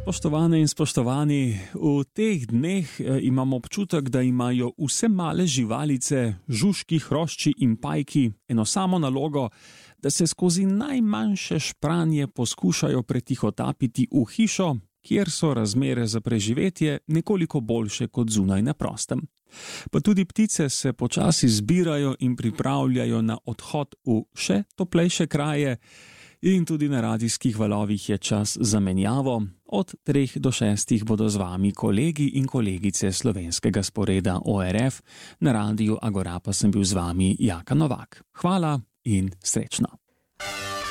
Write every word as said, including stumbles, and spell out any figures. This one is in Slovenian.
Spoštovane in spoštovani, v teh dneh imam občutek, da imajo vse male živalice, žužki, hrošči in pajki eno samo nalogo, da se skozi najmanjše špranje poskušajo pretihotapiti v hišo, kjer so razmere za preživetje nekoliko boljše kot zunaj na prostem. Pa tudi ptice se počasi zbirajo in pripravljajo na odhod v še toplejše kraje, in tudi na radijskih valovih je čas za menjavo. Od treh do šestih bodo z vami kolegi in kolegice slovenskega sporeda O R F, na radiju Agora pa sem bil z vami Jaka Novak. Hvala in srečno.